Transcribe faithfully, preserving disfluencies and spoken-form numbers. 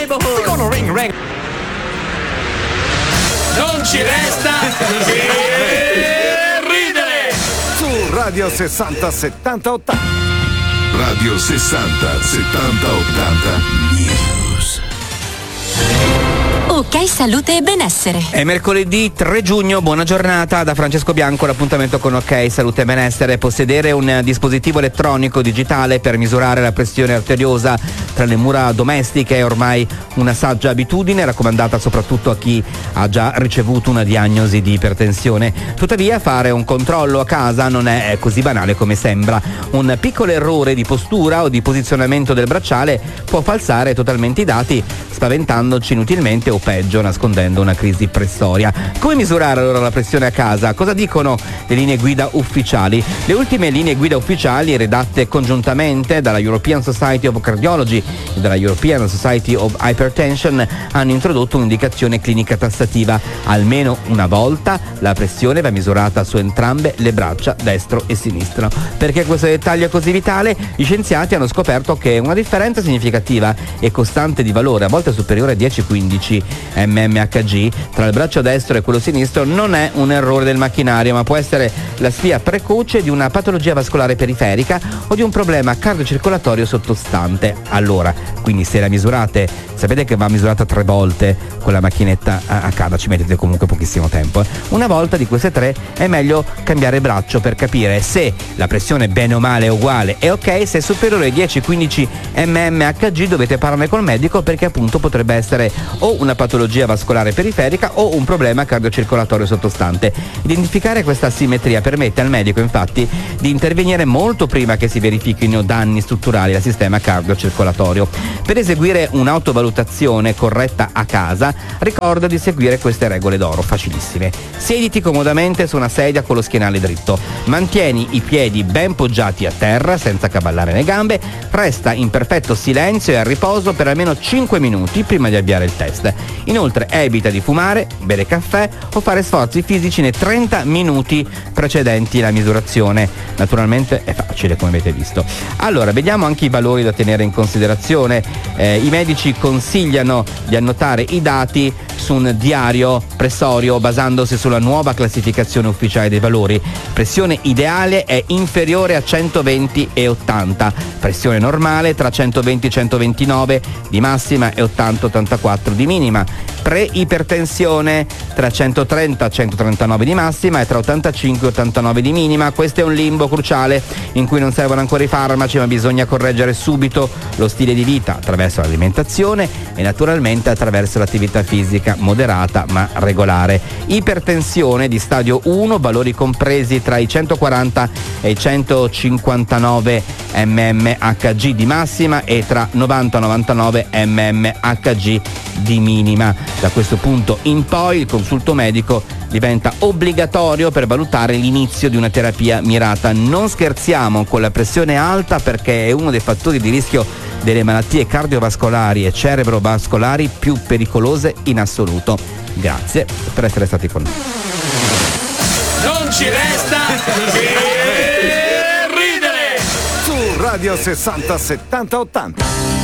Ring, ring. Non ci resta che ridere su Radio sessanta settanta ottanta. Radio sessanta settanta ottanta News. Ok Salute e Benessere. È mercoledì tre giugno, buona giornata da Francesco Bianco. L'appuntamento con Ok Salute e Benessere: possedere un dispositivo elettronico digitale per misurare la pressione arteriosa tra le mura domestiche è ormai una saggia abitudine, raccomandata soprattutto a chi ha già ricevuto una diagnosi di ipertensione. Tuttavia fare un controllo a casa non è così banale come sembra. Un piccolo errore di postura o di posizionamento del bracciale può falsare totalmente i dati, spaventandoci inutilmente o peggio nascondendo una crisi pressoria. Come misurare allora la pressione a casa? Cosa dicono le linee guida ufficiali? Le ultime linee guida ufficiali, redatte congiuntamente dalla European Society of Cardiology e dalla European Society of Hypertension, hanno introdotto un'indicazione clinica tassativa: almeno una volta la pressione va misurata su entrambe le braccia, destro e sinistro. Perché questo dettaglio è così vitale? Gli scienziati hanno scoperto che una differenza significativa e costante di valore, a volte superiore a dieci quindici mmHg, tra il braccio destro e quello sinistro non è un errore del macchinario, ma può essere la spia precoce di una patologia vascolare periferica o di un problema cardiocircolatorio sottostante. Allora, quindi se la misurate, sapete che va misurata tre volte con la macchinetta a, a casa, ci mettete comunque pochissimo tempo. Eh. Una volta di queste tre è meglio cambiare braccio per capire se la pressione bene o male è uguale e ok. Se è superiore ai dieci quindici mmHg dovete parlarne col medico, perché appunto potrebbe essere o una patologia vascolare periferica o un problema cardiocircolatorio sottostante. Identificare questa asimmetria permette al medico infatti di intervenire molto prima che si verifichino danni strutturali al sistema cardiocircolatorio. Per eseguire un'autovalutazione corretta a casa, ricorda di seguire queste regole d'oro, facilissime. Siediti comodamente su una sedia con lo schienale dritto, mantieni i piedi ben poggiati a terra senza caballare le gambe, resta in perfetto silenzio e a riposo per almeno cinque minuti prima di avviare il test. Inoltre evita di fumare, bere caffè o fare sforzi fisici nei trenta minuti precedenti la misurazione. Naturalmente è facile, come avete visto. Allora, vediamo anche i valori da tenere in considerazione. Eh, I medici consigliano di annotare i dati su un diario pressorio basandosi sulla nuova classificazione ufficiale dei valori. Pressione ideale è inferiore a centoventi e ottanta, pressione normale tra centoventi e centoventinove di massima e ottanta ottantaquattro di minima, pre-ipertensione tra centotrenta e centotrentanove di massima e tra ottantacinque e ottantanove di minima. Questo è un limbo cruciale in cui non servono ancora i farmaci, ma bisogna correggere subito lo stile di vita attraverso l'alimentazione e naturalmente attraverso l'attività fisica moderata ma regolare. Ipertensione di stadio uno, valori compresi tra i centoquaranta e i centocinquantanove mmHg di massima e tra novanta e novantanove mmHg di minima. Da questo punto in poi il consulto medico diventa obbligatorio per valutare l'inizio di una terapia mirata. Non scherziamo con la pressione alta, perché è uno dei fattori di rischio delle malattie cardiovascolari e cerebrovascolari più pericolose in assoluto. Grazie per essere stati con noi. Non ci resta che ridere su Radio sessanta settanta ottanta.